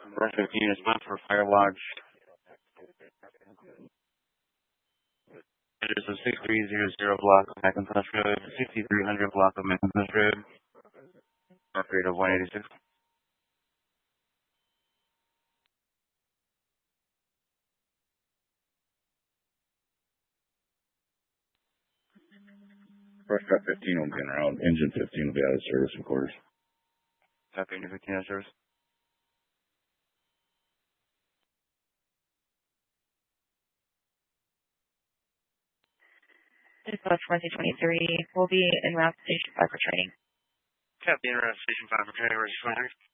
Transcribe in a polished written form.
Brush 15 is bound for Firewatch. It is a 6300 block of Macintosh Road, 6300 block of Macintosh Road, mark rate of 186. Brush Truck 15 will be en route. Engine 15 will be out of service, of course. Copy, Engine 15 out of service. Dispatch 2023 will be en route to Station 5 for training. Copy, en route to Station 5 for training,